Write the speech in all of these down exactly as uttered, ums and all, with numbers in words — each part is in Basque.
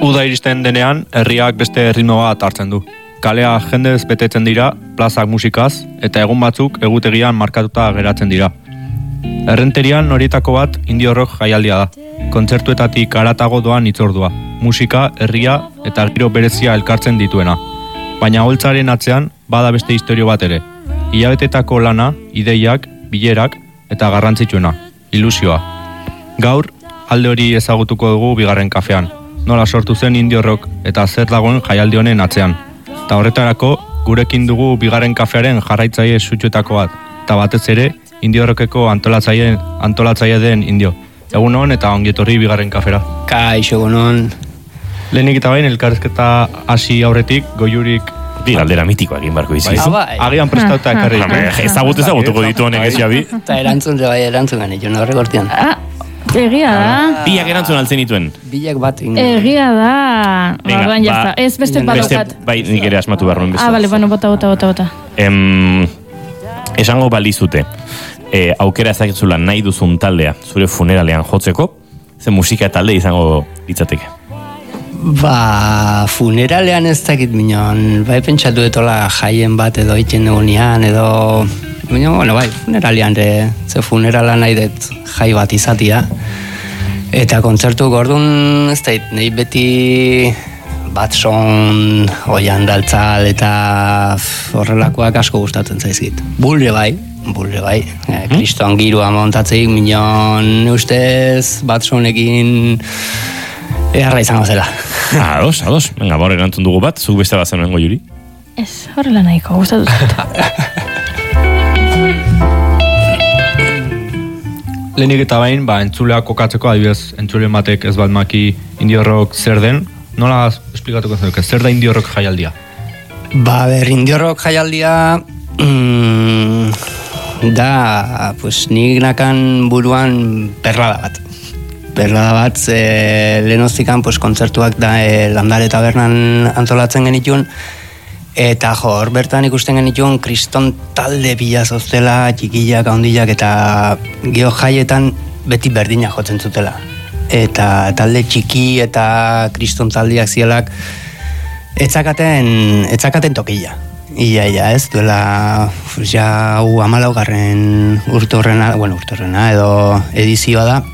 Uda iristen denean, herriak beste erritmo bat hartzen du. Kalea jendez betetzen dira, plazak musikaz, eta egun batzuk egutegian markatuta geratzen dira. Errenterian horietako bat indio rock jaialdia da. Kontzertuetatik haratago doan hitzordua, musika, herria eta giro berezia elkartzen dituena. Baina holtzaren atzean bada beste istorio bat ere. Hilabetetako lana, ideiak, bilerak eta garrantzitsuena, ilusioa. Gaur, alde hori ezagutuko dugu bigarren kafean. Nola sortu zen indio rock eta zer dagoen jaialdi honen atzean. Eta horretarako, gurekin dugu bigarren kafearen jarraitzaile sutsuetako bat, eta batez ere, indio rockeko antolatzaile, antolatzaile den indio. Egun hon eta ongietorri bigarren kafera. Kaixo, egun hon. Lehenik eta bain, elkarrezketa hasi aurretik, goiurik... Bi galdera mitikoa egin barko izi. Bai. Agian prestauta ekarri. Ezagut ezagutuko ditu honek ez jabi. Eta erantzun, bai, erantzun gane, jo horrek hortian. Ah, egia da. Biak erantzun altzen dituen. Bilak bat. Egia da. Venga, Ba, ja ba, ez beste Beste, badokat. bai, nik ere asmatu behar nuen beste. Ah, bale, bueno, bota, bota, bota, bota. Em, esango balizute, e, aukera ezakitzula nahi duzun taldea zure funeralean jotzeko, ze musika talde izango litzateke. Ba, funeralean ez dakit minon, bai pentsatu etola jaien bat edo itxen egunean edo... Minon, bueno, bai, funeralean ere, ze funerala nahi dut jai bat izatia. Eta kontzertu gordun, ez dakit, nahi beti Batson, Oian Daltzal eta horrelakoak asko gustatzen zaizkit. Bulre bai, bulre bai, e, kriston girua montatzeik, minon, ustez Batsonekin... Eharra izango zela. Ados, ados. Venga, baur erantzun dugu bat, zuk beste bat zenuen Goiuri. Ez, horrela nahiko, gustatu zut. Lehenik eta bain, ba, entzuleak kokatzeko, adibidez, entzuleen batek ez bat maki indio rock zer den, nola esplikatuko zenuke, zer da indio rock jaialdia? Ba, ber, indio rock jaialdia mm, da, pues, nik nakan buruan perlada bat. Perlada bat, e, lehenoztikan pues, kontzertuak da e, Landare Tabernan antolatzen genitun, eta jo, hor bertan ikusten genitun kriston talde bila zoztela, txikillak, handilak, eta geho jaietan beti berdina jotzen zutela. Eta talde txiki eta kriston taldiak zielak etzakaten, etzakaten tokilla. Ia, ia, ez, duela, ja, hau amalaugarren urtorrena, bueno, urtorrena edo edizioa da.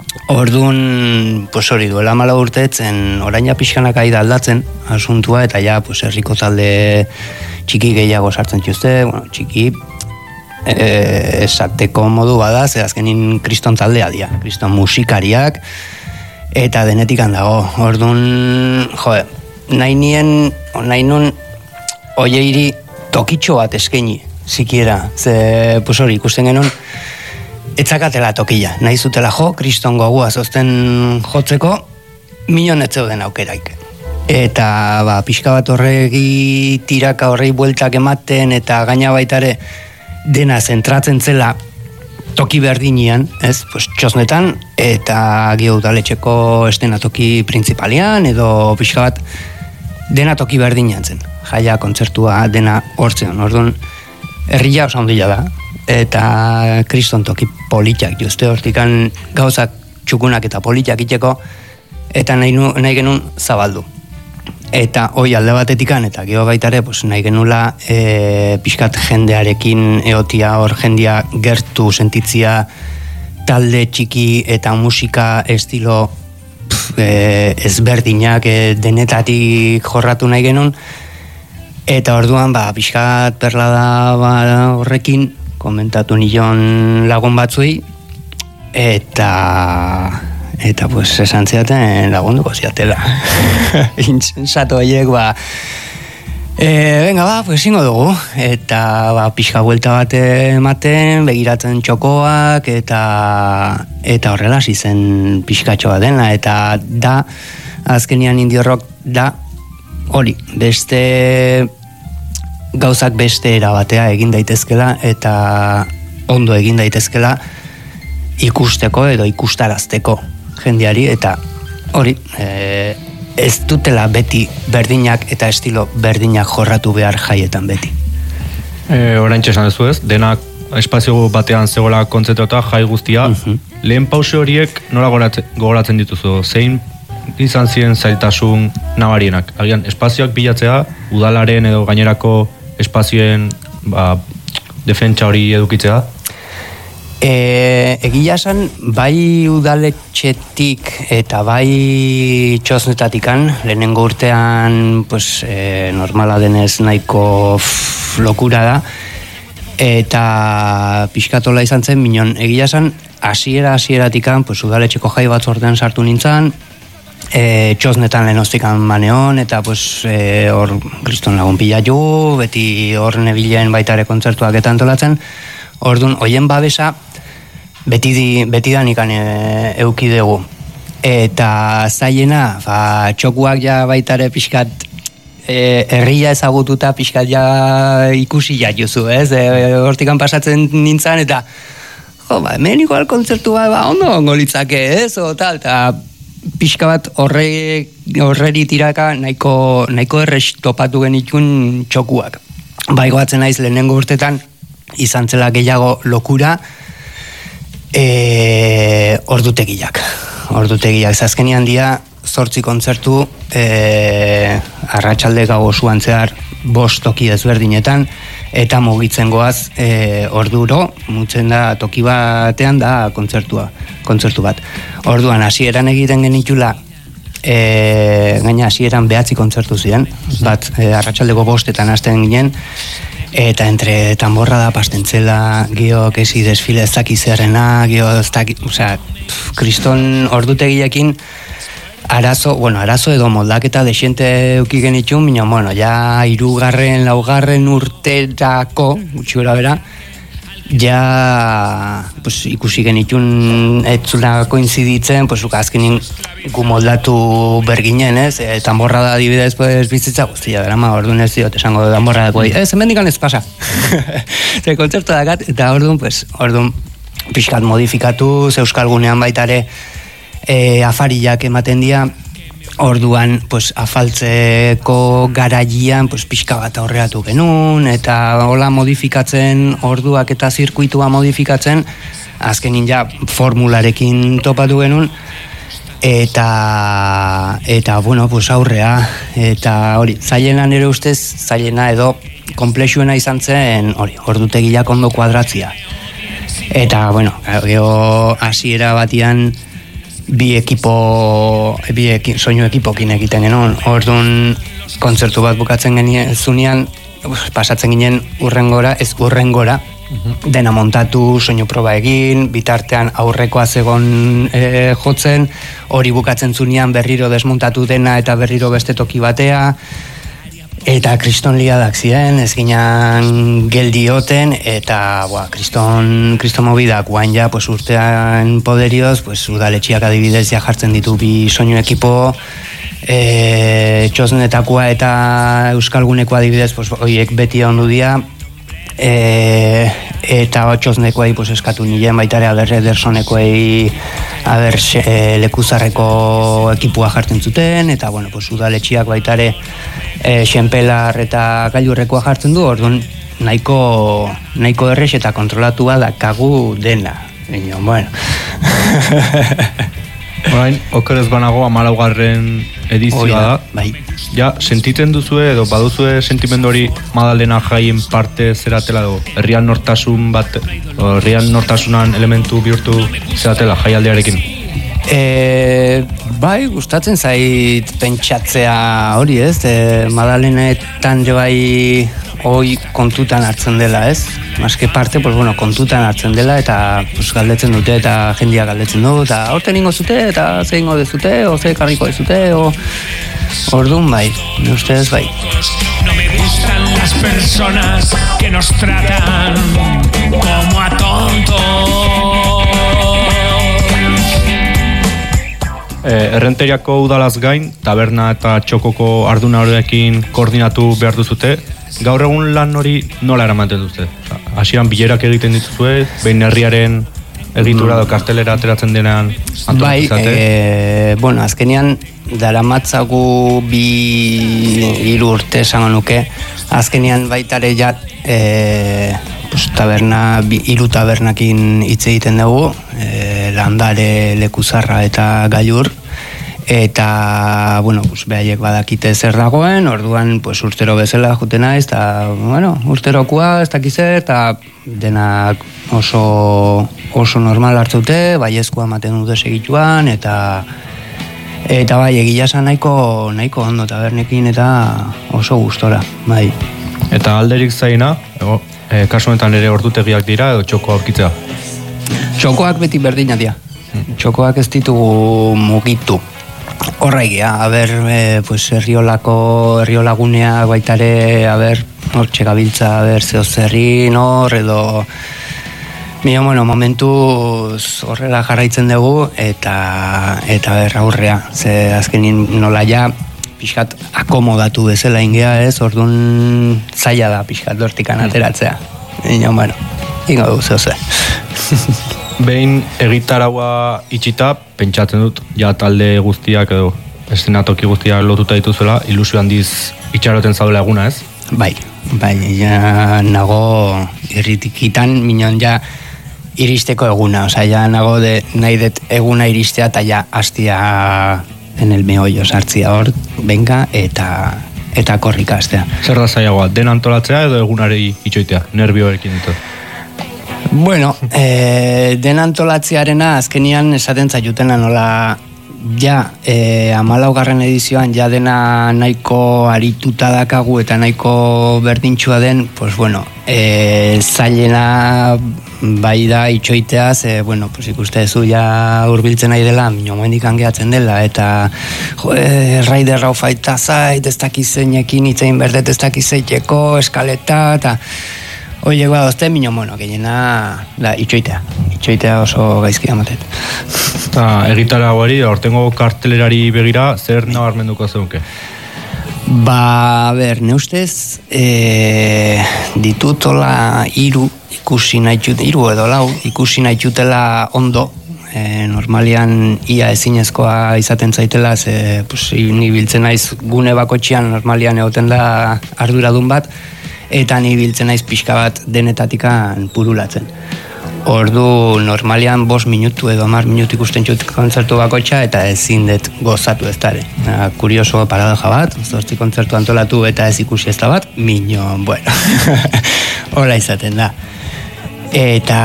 Orduan, pues hori duela mala urtetzen, orain pixkanak aida aldatzen asuntua, eta ja, pues herriko talde txiki gehiago sartzen txuzte, bueno, txiki e, esateko modu bada, ze azkenin kriston taldea dia, kriston musikariak, eta denetik handago. Orduan, jo, nahi nien, nahi nun, oieiri tokitxo bat eskaini, sikiera, ze, pues hori, ikusten genuen, etzakatela tokilla, nahi zutela jo, kriston gogua zozten jotzeko, minon ez zeuden aukeraik. Eta, ba, pixka bat horregi tiraka horrei bueltak ematen, eta gaina baitare dena zentratzen zela toki berdinean, ez, pues, txosnetan, eta geho udaletxeko estena toki printzipalian, edo pixka bat dena toki berdinean zen. Jaia, kontzertua, dena hortzean, orduan, herria oso ondila da, eta kriston toki politak juste hortikan gauzak txukunak eta politak itxeko, eta nahi, nu, nahi genuen zabaldu. Eta hoi alde batetikan, eta geho baitare, pues, nahi genula e, pixkat jendearekin eotia hor jendia gertu sentitzia talde txiki eta musika estilo pf, e, ezberdinak e, denetatik jorratu nahi genuen, eta orduan ba, pixkat perlada ba, horrekin komentatu nion lagun batzuei, eta eta pues esan ziaten lagunduko ziatela. Intsensato horiek, ba, e, venga ba, pues ingo dugu, eta ba, pixka buelta bat ematen, begiratzen txokoak, eta eta horrela hasi zen pixkatxoa dena, eta da, azkenian indio rock da, hori, beste gauzak beste erabatea egin daitezkela eta ondo egin daitezkela ikusteko edo ikustarazteko jendeari, eta hori e, ez dutela beti berdinak eta estilo berdinak jorratu behar jaietan beti. E, orain txesan ez, denak espazio batean zegoela kontzertuata jai guztia, uh-huh. Lehen pause horiek nola gogoratzen dituzu? Zein izan ziren zailtasun nabarienak? Agian, espazioak bilatzea, udalaren edo gainerako espazioen ba, defentsa hori edukitzea? E, egia esan, bai udaletxetik eta bai txosnetatikan, lehenengo urtean pues, e, normala denez nahiko f, lokura da, eta pixkatola izan zen, minon egia esan, hasiera hasieratikan pues, udaletxeko jai batzordean sartu nintzen, e, txosnetan lehenoztikan maneon, eta pues, e, hor kriston lagun pila jo, beti hor nebilen baitare kontzertuak eta antolatzen, orduan, hoien babesa, beti, di, beti danikan e, euki dugu. Eta zaiena, ba, txokuak ja baitare pixkat e, herria ezagututa pixkat ja ikusi jatuzu, ez? E, hortikan pasatzen nintzen, eta jo, ba, hemen igual kontzertu bat, ba, ondo ongo litzake, ez? O tal, eta pixka bat horre, horreri tiraka nahiko, nahiko errex topatu genitun txokuak. Bai goatzen naiz lehenengo urtetan, izan zela gehiago lokura, e, ordutegiak. Ordutegiak, zazkenian dia, zortzi kontzertu, e, arratsalde gau osuan zehar, bost toki ezberdinetan, eta mugitzen goaz e, orduro, mutzen da toki batean da kontzertua, kontzertu bat. Orduan, hasieran egiten genitula, e, gaina hasieran behatzi kontzertu ziren, bat e, arratsaldeko bostetan hasten ginen, eta entre tamborra da pastentzela, gio, kesi desfile ez daki zerrena, gio, ez daki, osea, kriston ordutegiekin arazo, bueno, arazo edo moldaketa desiente euki genitxun, baina, bueno, ja hirugarren, laugarren urterako, gutxi gora bera, ja pues, ikusi genitxun etzula koinziditzen, pues, azkenin gu moldatu berginen, ez? E, tamborra da adibidez, pues, bizitza guztia, berama, orduan ez diot, esango tamborra dako, ez, hemendikan ez pasa. Ze kontzertu dakat, eta orduan, pues, orduan, pixkat modifikatu, zeuskalgunean baitare, e, afariak ematen dira, orduan, pues, afaltzeko garaian, pues, pixka bat aurreatu genuen, eta hola modifikatzen, orduak eta zirkuitua modifikatzen, azkenin ja formularekin topatu genuen, eta, eta bueno, pues, aurrea, eta hori, zailena nire ustez, zailena edo komplexuena izan zen, hori, ordutegiak ondo kuadratzia. Eta, bueno, geho hasiera batian, bi ekipo, bi eki, soinu ekipokin egiten genuen. Orduan, kontzertu bat bukatzen geniezunean, pasatzen ginen urrengora, ez urrengora, uh-huh. Dena montatu, soinu proba egin, bitartean aurrekoa zegon e, jotzen, hori bukatzen zunean berriro desmontatu dena eta berriro beste toki batea, eta kriston liadak ziren, ez ginen geldioten, eta boa, kriston, kriston mobidak guain ja, pues, urtean poderioz, pues, udaletxiak adibidez ja jartzen ditu bi soinu ekipo, e, txosnetakoa eta euskalguneko adibidez, pues, oiek beti ondu dia, e, eta txosnekoei pues, eskatu nilen baitare aber edersonekoei aber e, lekuzarreko ekipua jartzen zuten, eta bueno, pues, udaletxiak baitare e, xenpelar eta gailurrekoa jartzen du, orduan nahiko, nahiko errex eta kontrolatua dakagu dena. Ino, bueno. Orain, okerez banago hamalaugarren edizioa da. Bai. Ja, sentitzen duzue edo baduzue sentimendu hori Madalena jaien parte zeratela edo herrian nortasun bat, herrian nortasunan elementu bihurtu zeratela jaialdearekin? E, bai, gustatzen zait pentsatzea hori, ez? E, Madalenetan jo bai hoi kontutan hartzen dela, ez? Maske parte, pues, bueno, kontutan hartzen dela eta pues, galdetzen dute eta jendia galdetzen du, eta horten ingo zute, eta ze ingo dezute, o ze karriko dezute, o... Orduan bai, ne ustez bai. No me gustan las personas que nos tratan como a tontos. Eh, errenteriako udalaz gain, taberna eta txokoko ardunarekin koordinatu behar duzute. Gaur egun lan hori nola eramaten duzute? Hasian bilerak egiten dituzue, behin herriaren egitura edo kartelera ateratzen denean bai, e, bueno, azkenean daramatzagu bi hiru urte esango nuke, azkenean baitare ja e, pues, taberna, bi, hiru tabernakin hitz egiten dugu, e, Landare, Lekuzarra eta Gailur, eta, bueno, pues, behaiek badakite zer dagoen, orduan, pues, urtero bezala juten naiz, eta, bueno, urterokoa, ez dakize, eta denak oso, oso normal hartzeute, baiezkoa ematen dute segituan, eta eta bai, egia esan nahiko, nahiko ondo tabernekin, eta oso gustora, bai. Eta alderik zaina, ego, e, kasu honetan ere ordutegiak dira, edo txoko aurkitzea? Txokoak beti berdinak dira. Txokoak ez ditugu mugitu. Horra egia, a ber, e, pues, herriolako, herriolagunea baitare, a ber, hor txegabiltza, a ber, zeo zerri, nor, edo... Mio, bueno, momentuz horrela jarraitzen dugu, eta, eta ber, aurrea. Ze azkenin nola ja, pixkat akomodatu bezala ingea, ez? Orduan zaila da pixkat dortikan ateratzea. Mio, bueno, ingo dugu zeo zer. Behin egitaragua itxita, pentsatzen dut, ja talde guztiak edo eszenatoki guztiak lotuta dituzuela, ilusio handiz itxaroten zaudela eguna, ez? Bai, bai, ja nago irritikitan, minon ja iristeko eguna, osea, ja nago de, nahi det eguna iristea, eta ja hastia en el meollo sartzia hor, venga, eta eta korrika hastea. Zer da zailagoa, den antolatzea edo egunari itxoitea, nervioekin ditu? Bueno, eh, den antolatzearena azkenian esaten zaiutena nola ja, eh, hamalaugarren edizioan ja dena nahiko arituta dakagu eta nahiko berdintxua den, pues bueno, eh, zailena bai da itxoitea, ze, bueno, pues ikustezu ja hurbiltzen nahi dela, mino momendik angeatzen dela, eta jo, eh, raider hau faita zait, ez dakizeinekin itzein berdet, ez dakizeiteko, eskaleta, eta oie, ba, dozte, mino, bueno, gehiena, da, itxoitea. Itxoitea oso gaizki amatet. Eta egitara hori, aurtengo kartelerari begira, zer nabarmenduko zeunke? Ba, ber, ne ustez, e, ditutola iru, ikusi nahi iru edo lau, ikusi nahi jutela ondo, e, normalian ia ezinezkoa izaten zaitela, ze, pues, ni biltzen naiz gune bakotxian normalian egoten da arduradun bat, eta ni biltzen naiz pixka bat denetatikan purulatzen. Ordu normalian bost minutu edo hamar minutu ikusten txut kontzertu bakotxa eta ezin dut gozatu ez dara. Kurioso paradoja bat, zortzi kontzertu antolatu eta ez ikusi ez da bat, mino, bueno, hola izaten da. Eta,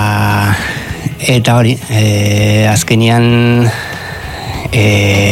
eta hori, e, azkenian, e,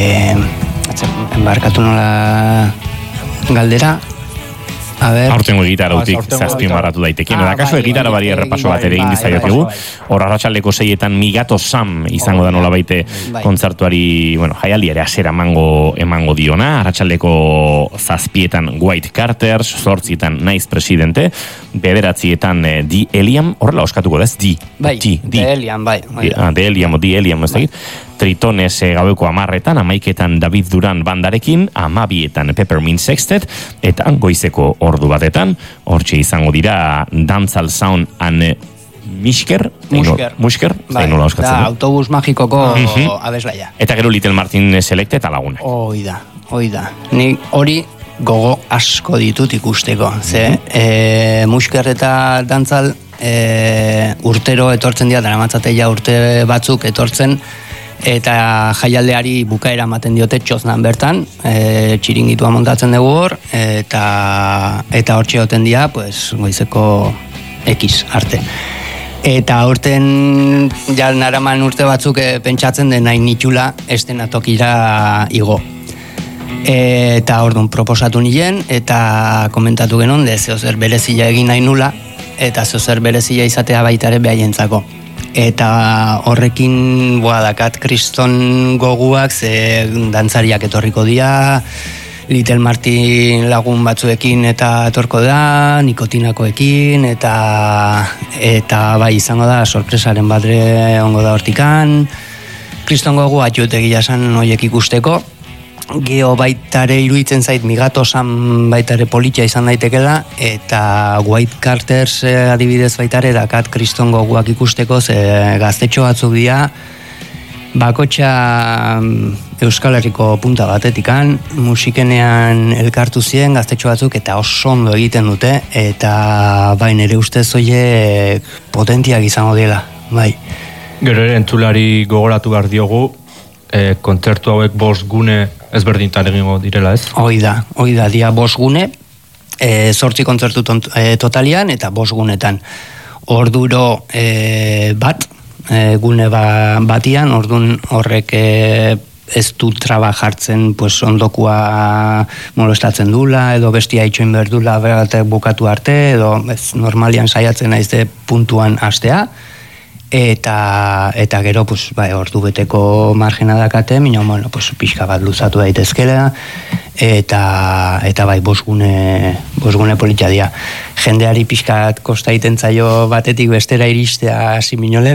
enbarkatu nola galdera, A ver. Aurtengo egitarautik zazpimarratu daitekin. Eta kaso egitara bari errepaso bat ere egin dizaiotegu. Hor arratsaldeko seietan Migato Sam izango da nola baite kontzertuari, bueno, jaialdi ere asera emango, emango diona. Arratsaldeko zazpietan White Carters, zortzietan Naiz Presidente, bederatzietan eh, Di Eliam, horrela oskatuko da ez? Di. Bai, Di, Di Eliam, bai. Di, ah, Di Eliam, Di Eliam, ez dakit. Tritones e, gaueko amarretan, amaiketan David Duran bandarekin, amabietan Peppermint Sextet, eta goizeko ordu batetan, hortxe izango dira Dantzal Sound and Musker, Musker, Musker, bai, da autobus magikoko uh-huh. abeslaia. Eta gero Little Martin Select eta laguna. Hoi da, hoi da. Ni hori gogo asko ditut ikusteko, ze uh-huh. e, Musker eta Dantzal e, urtero etortzen dira, daramatzateia urte batzuk etortzen, eta jaialdeari bukaera ematen diote txoznan bertan, e, txiringitua montatzen dugu hor, eta eta hortxe goten dira, pues, goizeko X arte. Eta aurten ja naraman urte batzuk e, pentsatzen den nahi nitxula estenatokira igo. E, eta orduan proposatu nien, eta komentatu genon, de zeozer berezila egin nahi nula, eta zeozer berezila izatea baitare behaientzako. Eta horrekin boa dakat kriston goguak, ze dantzariak etorriko dira, Little Martin lagun batzuekin eta etorko da, nikotinakoekin, eta eta bai izango da sorpresaren badre ongo da hortikan. Kriston gogu atxut egia esan horiek ikusteko. Geo baitare iruditzen zait Migato Sam baitare politia izan daitekela, eta White Carters eh, adibidez baitare dakat kriston goguak ikusteko, ze gaztetxo batzuk dira, bakotxa Euskal Herriko punta batetikan, musikenean elkartu ziren gaztetxo batzuk eta oso ondo egiten dute, eta bai nire ustez horiek potentiak izango dela, bai. Gero ere entzulari gogoratu behar diogu, e, kontzertu hauek bost gune ezberdintan egingo direla, ez? Hoi da, hoi da, dia bost gune, e, zortzi kontzertu tont, e, totalian eta bost gunetan. Orduro e, bat, e, gune ba, batian, ordun horrek e, ez du traba jartzen pues, ondokua molestatzen dula, edo bestia itxoin behar dula beratek bukatu arte, edo ez, normalian saiatzen naizte puntuan hastea, eta eta gero pues, bai, ordu beteko margena dakate, minio, bueno, pues, pixka bat luzatu daitezkela, eta eta bai, bosgune, bosgune politia dira. Jendeari pixkat kosta iten zaio batetik bestera iristea hasi minole,